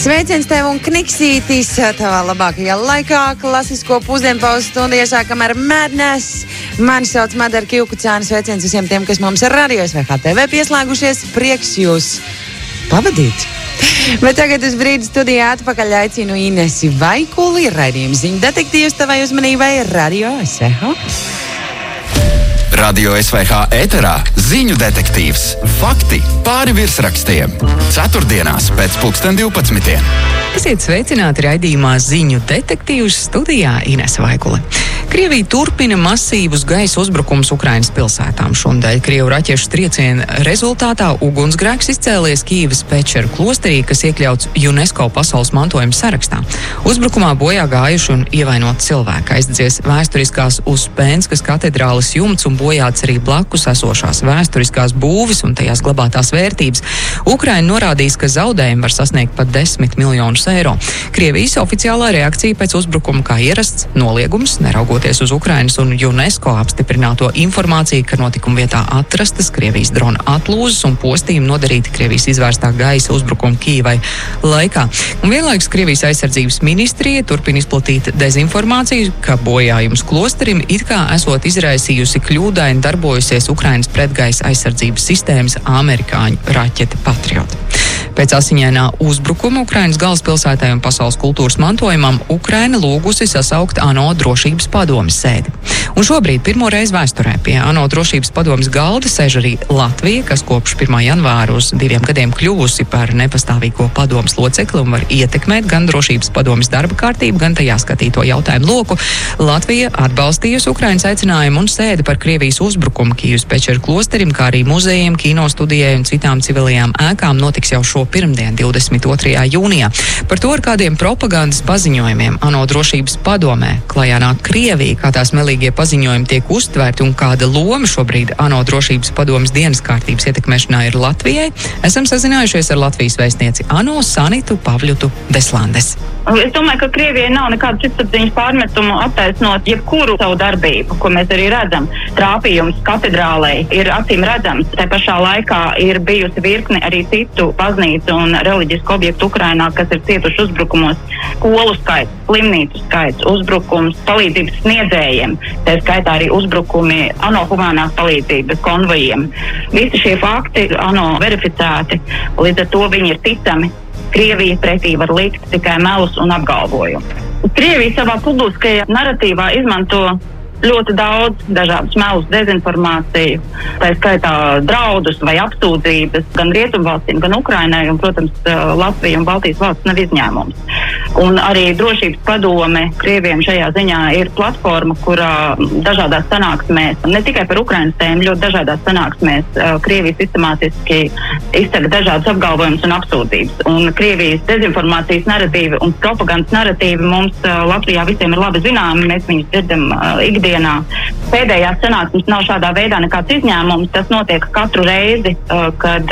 Sveiciens tev un Kniksītis tavā labākajā laikā. Klasisko pusdienpauzu stundu iesākam ar Madness. Mani sauc Madara Kivkucāne. Sveiciens visiem tiem, kas mums ir Radio SVH TV pieslēgušies. Prieks jūs pavadīt. Bet tagad uz brīdi studijā atpakaļ aicinu Inesi Vaikuli, raidījuma Ziņu detektīvs tavai uzmanībai Radio SVH. Radio SVH ēterā Ziņu detektīvs. Fakti pāri virsrakstiem. Ceturtdienās pēc 12:00. Esiet sveicināti raidījumā Ziņu detektīvs, studijā Inese Vaikule. Krievija turpina masīvus gaisa uzbrukums Ukrainas pilsētām. Šonadēļ Krievu raķešu trieciena rezultātā ugunsgrēks izcēlies Kīivas Pečeru klosterī, kas iekļauts UNESCO pasaules mantojuma sarakstā. Uzbrukumā bojā gājuši un ievainoti cilvēki. Aizdedzies vēsturiskās Uspenskas katedrāles jumts un bojāts arī blakus esošās vēsturiskās būvis un tajās glabātās vērtības. Ukraina norādījis, ka zaudējumi var sasniegt pat 10 miljonus eiro. Krievijas oficiālā reakcija pēc uzbrukuma kā ierasts noliegums, neraugoties uz Ukrainas un UNESCO apstiprināto informāciju, ka notikuma vietā atrastas Krievijas drona atlūzas un postījumi nodarīti Krievijas izvērstā gaisa uzbrukuma Kīivai laikā. Un vienlaikus Krievijas aizsardzības ministrija turpina izplatīt dezinformāciju, ka bojājums klosterim it kā esot izraisījusi kļūdaini darbojusies Ukrainas pretgaisa aizsardzības sistēmas amerikāņu raķete Patriot. Pēc asiņainā uzbrukuma Ukrainas galvaspilsētai un pasaules kultūras mantojumam Ukraina lūgusi sasaukt ANO drošības padomes sēdi. Un šobrīd pirmo reizi vēsturē pie ANO drošības padomes galda sēž arī Latvija, kas kopš 1. janvāra uz 2 gadiem kļuvusi par nepastāvīgo padomes locekli un var ietekmēt gan drošības padomes darba kārtību, gan tajā skatīto jautājumu loku. Latvija atbalstījusi Ukrainas aicinājumu un sēdi par Krievijas uzbrukumu Kīivas Pečeru klosterim, kā arī muzejiem, kinostudijai un citām civilajām ēkām notiks jau šo pirmdien, 22. jūnijā. Par to ar kādiem propagandas paziņojumiem ANO drošības padomē klajā nāk Krievija, kā tās melīgie paziņojumi tiek uztvērti un kāda loma šobrīd ANO drošības padomes dienas kārtības ietekmēšanā ir Latvijai, esam sazinājušies ar Latvijas vēstnieci ANO Sanitu Pavļutu Deslandes. Es domāju, ka Krievijai nav nekādu sirdsapziņas pārmetumu attaisnot jebkuru savu darbību, ko mēs arī redzam. Trāpījums katedrālei ir acīm redzams. Tā pašā laikā ir bijusi virkne arī citu baznīcu un reliģisku objektu Ukrainā, kas ir cietuši uzbrukumos. Skolu skaits, slimnīcu skaits, uzbrukums palīdzības sniedzējiem, tā skaitā arī uzbrukumi ANO humanās palīdzības konvojiem. Visi šie fakti ANO verificēti, līdz ar to viņi ir ticami. Krievija pretī var likt tikai melus un apgalvojumu. Krievija savā publiskajā naratīvā izmanto ļoti daudz dažādus melus, dezinformāciju, tā skaitā draudus vai apsūdzības gan Rietumvalstīm, gan Ukrainai, un, protams, Latvija un Baltijas valsts nav izņēmums. Un arī drošības padome Krieviem šajā ziņā ir platforma, kurā dažādās sanāksmēs, ne tikai par Ukrainas tēmu, ļoti dažādās sanāksmēs Krievija sistemātiski izsaka dažādas apgalvojumus un apsūdzības. Un Krievijas dezinformācijas naratīvi un propagandas naratīvi mums Latvijā visiem ir labi zināmi, mēs viņus dzirdam ikdienā. Pēdējās sanāksmes nav šādā veidā nekāds izņēmums. Tas notiek katru reizi, kad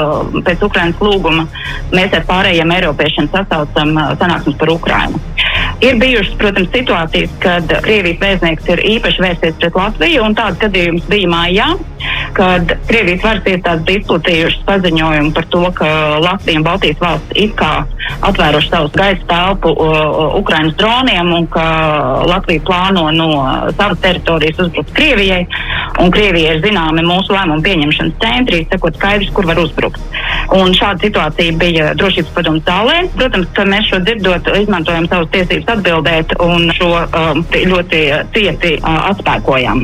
pēc Ukrainas lūguma mēs ar pārējiem eiropiešiem sasaucam sanāksmes par Ukrainu. Ir bijušas, protams, situācijas, kad Krievijas vēstnieks ir īpaši vērsties pret Latviju, un tāds gadījums bija mājā, kad Krievijas varas iestādes bija izplatījušas paziņojumu par to, ka Latvija un Baltijas valsts it kā atvēruši savus gaisa telpu Ukrainas droniem un ka Latvija plāno no savas teritorijas uzbrukt Krievijai, un Krievijai ir zināmi mūsu lēmumu pieņemšanas centri, sakot skaidrs, kur var uzbrukt. Un šāda situācija bija drošības padomes zālē. Protams, ka mēs šo dzirdot izmantojam savas tiesības atbildēt un šo ļoti cieti atspēkojam.